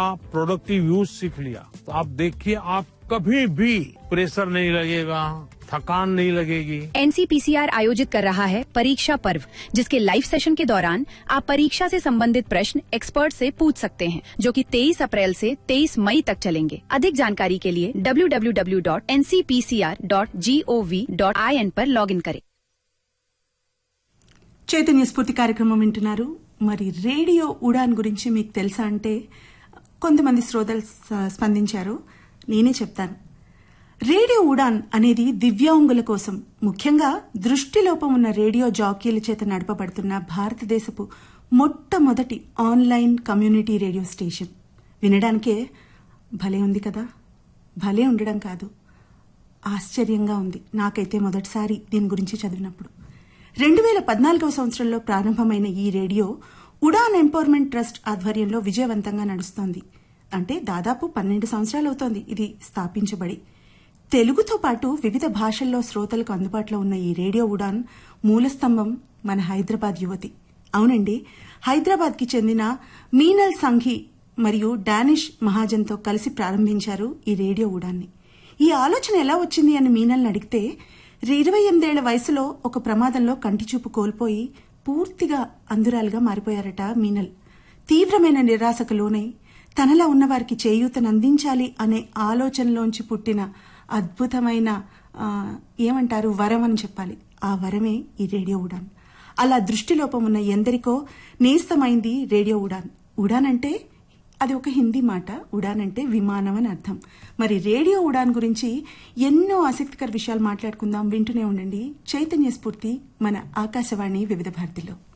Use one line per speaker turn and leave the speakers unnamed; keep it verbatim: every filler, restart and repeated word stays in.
Productive use सीख लिया तो आप देखिए आप कभी भी प्रेशर नहीं लगेगा, थकान नहीं लगेगी।
एनसीपीसीआर आयोजित कर रहा है परीक्षा पर्व, जिसके लाइव सेशन के दौरान आप परीक्षा से संबंधित प्रश्न एक्सपर्ट से पूछ सकते हैं, जो कि तेईस अप्रैल से तेईस मई तक चलेंगे। अधिक जानकारी के लिए W W W dot N C P C R dot G O V dot I N पर లాగిన్ करें।
చైతన్య స్ఫూర్తి కార్యక్రమం వింటున్నారు. మరి రేడియో ఉడాన్ గురించి మీకు తెలుసా అంటే కొంతమంది శ్రోతలు స్పందించారు. నేనే చెప్తాను. రేడియో ఉడాన్ అనేది దివ్యాంగుల కోసం, ముఖ్యంగా దృష్టిలోపం ఉన్న రేడియో జాకీల చేత నడపబడుతున్న భారతదేశపు మొట్టమొదటి ఆన్లైన్ కమ్యూనిటీ రేడియో స్టేషన్. వినడానికే భలే ఉంది కదా. భలే ఉండడం కాదు, ఆశ్చర్యంగా ఉంది నాకైతే మొదటిసారి దీని గురించి చదివినప్పుడు. రెండు వేల పద్నాలుగవ సంవత్సరంలో ప్రారంభమైన ఈ రేడియో ఉడాన్ ఎంపవర్మెంట్ ట్రస్ట్ ఆధ్వర్యంలో విజయవంతంగా నడుస్తోంది. అంటే దాదాపు పన్నెండు సంవత్సరాలు అవుతోంది ఇది స్థాపించబడి. తెలుగుతో పాటు వివిధ భాషల్లో శ్రోతలకు అందుబాటులో ఉన్న ఈ రేడియో ఉడాన్ మూలస్తంభం మన హైదరాబాద్ యువతి. అవునండి, హైదరాబాద్ కి చెందిన మీనల్ సంఘి మరియు డానిష్ మహాజన్తో కలిసి ప్రారంభించారు ఈ రేడియో ఉడాన్ని. ఈ ఆలోచన ఎలా వచ్చింది అని మీనల్ని అడిగితే, ఇరవై ఎనిమిదేళ్ల వయసులో ఒక ప్రమాదంలో కంటిచూపు కోల్పోయి పూర్తిగా అంధురాలుగా మారిపోయారట మీనల్. తీవ్రమైన నిరాశకు లోనై తనలా ఉన్నవారికి చేయూతనందించాలి అనే ఆలోచనలోంచి పుట్టిన అద్భుతమైన ఏమంటారు వరం అని చెప్పాలి. ఆ వరమే ఈ రేడియో ఉడాన్. అలా దృష్టిలోపం ఉన్న ఎందరికో నేస్తమైంది రేడియో ఉడాన్. ఉడాన్ అంటే అది ఒక హిందీ మాట. ఉడాన్ అంటే విమానం అని అర్థం. మరి రేడియో ఉడాన్ గురించి ఎన్నో ఆసక్తికర విషయాలు మాట్లాడుకుందాం. వింటూనే ఉండండి చైతన్య స్ఫూర్తి మన ఆకాశవాణి వివిధ భారతిలో.